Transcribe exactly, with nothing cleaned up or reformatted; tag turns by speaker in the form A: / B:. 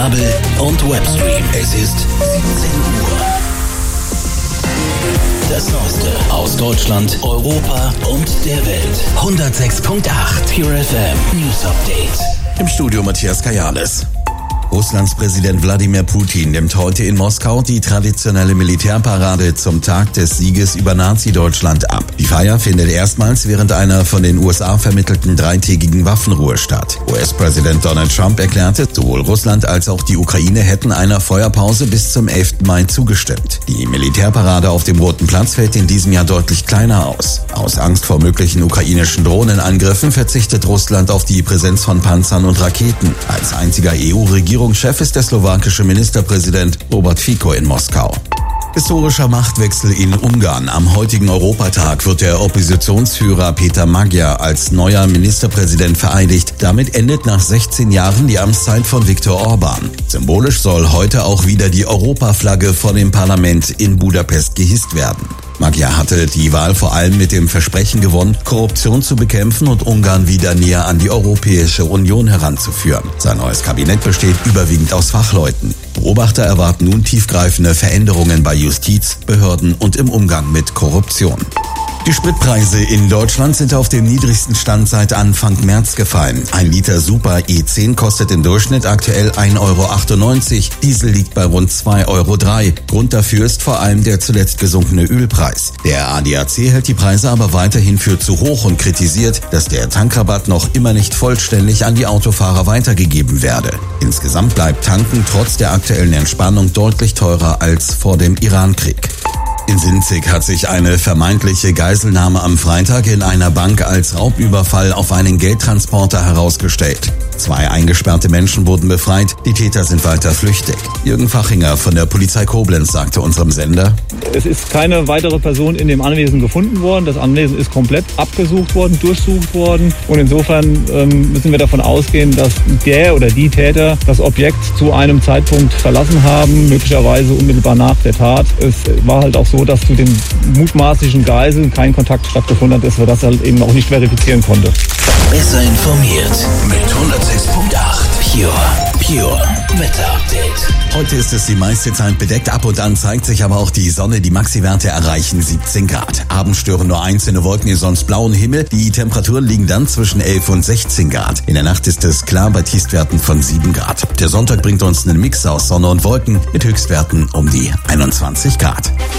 A: Kabel und Webstream. Es ist siebzehn Uhr. Das Neueste aus Deutschland, Europa und der Welt. hundertsechs Komma acht Pure F M News Update.
B: Im Studio Matthias Kajales. Russlands Präsident Wladimir Putin nimmt heute in Moskau die traditionelle Militärparade zum Tag des Sieges über Nazi-Deutschland ab. Die Feier findet erstmals während einer von den U S A vermittelten dreitägigen Waffenruhe statt. U S-Präsident Donald Trump erklärte, sowohl Russland als auch die Ukraine hätten einer Feuerpause bis zum elften Mai zugestimmt. Die Militärparade auf dem Roten Platz fällt in diesem Jahr deutlich kleiner aus. Aus Angst vor möglichen ukrainischen Drohnenangriffen verzichtet Russland auf die Präsenz von Panzern und Raketen. Als einziger E U-Regierungschef ist der slowakische Ministerpräsident Robert Fico in Moskau. Historischer Machtwechsel in Ungarn. Am heutigen Europatag wird der Oppositionsführer Peter Magyar als neuer Ministerpräsident vereidigt. Damit endet nach sechzehn Jahren die Amtszeit von Viktor Orban. Symbolisch soll heute auch wieder die Europaflagge vor dem Parlament in Budapest gehisst werden. Magyar hatte die Wahl vor allem mit dem Versprechen gewonnen, Korruption zu bekämpfen und Ungarn wieder näher an die Europäische Union heranzuführen. Sein neues Kabinett besteht überwiegend aus Fachleuten. Beobachter erwarten nun tiefgreifende Veränderungen bei Justiz, Behörden und im Umgang mit Korruption. Die Spritpreise in Deutschland sind auf dem niedrigsten Stand seit Anfang März gefallen. Ein Liter Super E zehn kostet im Durchschnitt aktuell ein Euro achtundneunzig, Diesel liegt bei rund zwei Euro drei. Grund dafür ist vor allem der zuletzt gesunkene Ölpreis. Der A D A C hält die Preise aber weiterhin für zu hoch und kritisiert, dass der Tankrabatt noch immer nicht vollständig an die Autofahrer weitergegeben werde. Insgesamt bleibt Tanken trotz der aktuellen Entspannung deutlich teurer als vor dem Irankrieg. In Sinzig hat sich eine vermeintliche Geiselnahme am Freitag in einer Bank als Raubüberfall auf einen Geldtransporter herausgestellt. Zwei eingesperrte Menschen wurden befreit, die Täter sind weiter flüchtig. Jürgen Fachinger von der Polizei Koblenz sagte unserem Sender:
C: Es ist keine weitere Person in dem Anwesen gefunden worden. Das Anwesen ist komplett abgesucht worden, durchsucht worden. Und insofern ähm, müssen wir davon ausgehen, dass der oder die Täter das Objekt zu einem Zeitpunkt verlassen haben, möglicherweise unmittelbar nach der Tat. Es war halt auch so, dass zu den mutmaßlichen Geiseln kein Kontakt stattgefunden hat, dass wir das halt eben auch nicht verifizieren konnte.
A: Besser informiert mit hundertsechs Komma acht Pure, Pure Wetter Update.
B: Heute ist es die meiste Zeit bedeckt, ab und an zeigt sich aber auch die Sonne. Die Maxi-Werte erreichen siebzehn Grad. Abends stören nur einzelne Wolken den sonst blauen Himmel. Die Temperaturen liegen dann zwischen elf und sechzehn Grad. In der Nacht ist es klar bei Tiefstwerten von sieben Grad. Der Sonntag bringt uns einen Mix aus Sonne und Wolken mit Höchstwerten um die einundzwanzig Grad.